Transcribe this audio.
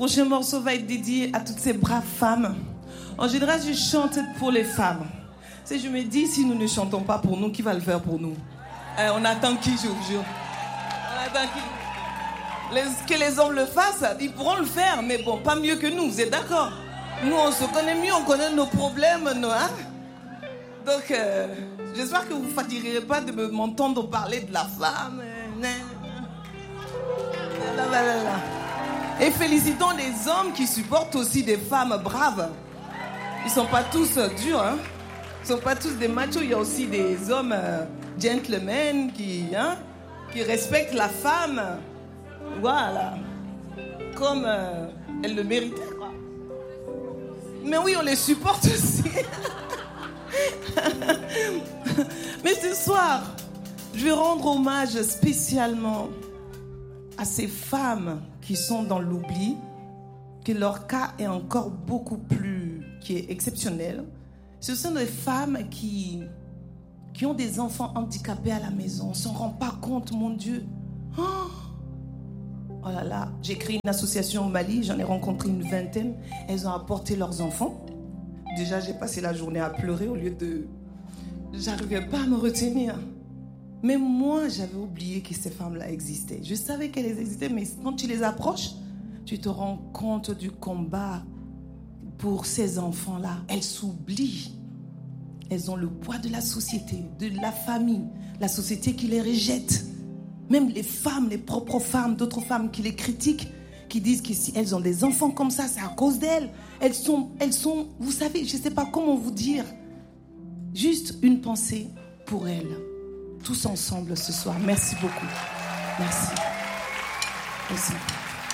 prochain morceau va être dédié à toutes ces braves femmes. En général, je chante pour les femmes. Tu sais, je me dis, si nous ne chantons pas pour nous, qui va le faire pour nous? On attend qui, je vous jure? On attend qui? Que les hommes le fassent, ils pourront le faire, mais bon, pas mieux que nous, vous êtes d'accord? Nous, on se connaît mieux, on connaît nos problèmes, hein? Donc, j'espère que vous ne fatiguerez pas de m'entendre parler de la femme. Et félicitons les hommes qui supportent aussi des femmes braves. Ils ne sont pas tous durs, hein? Ils ne sont pas tous des machos. Il y a aussi des hommes gentlemen qui respectent la femme. Voilà. Comme elle le méritait, quoi. Mais oui, on les supporte aussi. Mais ce soir, je vais rendre hommage spécialement à ces femmes qui sont dans l'oubli, que leur cas est encore beaucoup plus, qui est exceptionnel. Ce sont des femmes qui ont des enfants handicapés à la maison. On ne s'en rend pas compte, mon Dieu. Oh là là, j'ai créé une association au Mali, j'en ai rencontré une vingtaine. Elles ont apporté leurs enfants. Déjà, j'ai passé la journée à pleurer au lieu de... J'arrivais pas à me retenir. Mais moi, j'avais oublié que ces femmes-là existaient. Je savais qu'elles existaient, mais quand tu les approches, tu te rends compte du combat pour ces enfants-là. Elles s'oublient. Elles ont le poids de la société, de la famille, la société qui les rejette. Même les femmes, les propres femmes, d'autres femmes qui les critiquent, qui disent que si elles ont des enfants comme ça, c'est à cause d'elles. Elles sont, vous savez, je ne sais pas comment vous dire. Juste une pensée pour elles. Tous ensemble ce soir. Merci beaucoup. Merci. Merci.